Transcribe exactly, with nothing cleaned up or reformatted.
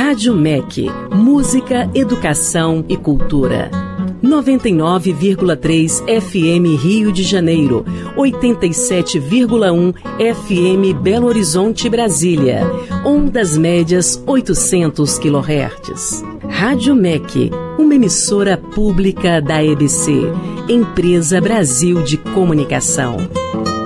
Rádio M E C, Música, Educação e Cultura. noventa e nove vírgula três F M Rio de Janeiro, oitenta e sete vírgula um F M Belo Horizonte, Brasília, ondas médias oitocentos quilohertz. Rádio M E C, uma emissora pública da E B C, Empresa Brasil de Comunicação.